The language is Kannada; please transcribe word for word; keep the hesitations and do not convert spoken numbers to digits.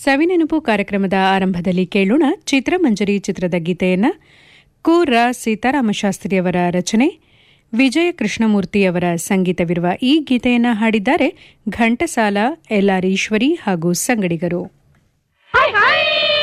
ಸವಿನೆನಪು ಕಾರ್ಯಕ್ರಮದ ಆರಂಭದಲ್ಲಿ ಕೇಳೋಣ ಚಿತ್ರಮಂಜರಿ ಚಿತ್ರದ ಗೀತೆಯನ್ನ ಕೂರ್ರ ಸೀತಾರಾಮಶಾಸ್ತ್ರಿಯವರ ರಚನೆ, ವಿಜಯ ಕೃಷ್ಣಮೂರ್ತಿಯವರ ಸಂಗೀತವಿರುವ ಈ ಗೀತೆಯನ್ನ ಹಾಡಿದ್ದಾರೆ ಘಂಟಸಾಲ, ಎಲ್ ಆರ್ ಈಶ್ವರಿ ಹಾಗೂ ಸಂಗಡಿಗರು.